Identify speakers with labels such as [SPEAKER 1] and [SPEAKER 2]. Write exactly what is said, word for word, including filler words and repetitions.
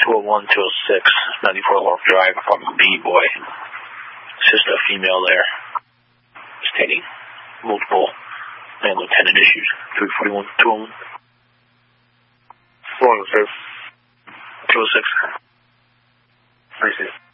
[SPEAKER 1] two oh one, two oh six, ninety-four Lorp Drive from B-Boy. It's just a female there stating multiple man lieutenant issues. three forty-one, two oh one.
[SPEAKER 2] one oh six.
[SPEAKER 1] two oh six.
[SPEAKER 2] I see.